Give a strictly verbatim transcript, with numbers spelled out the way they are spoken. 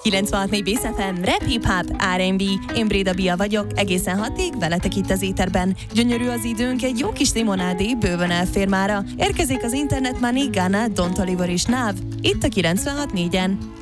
kilencvenhat négy Bész ef em, Rap Hip Hop, er end bé. Én Bréda Bia vagyok, egészen hatig veletek itt az éterben. Gyönyörű az időnk, egy jó kis limonádé bőven elfér mára. Érkezik az Internet Money, Ghana, Don Toliver és Nav. Itt a kilencvenhat négyen.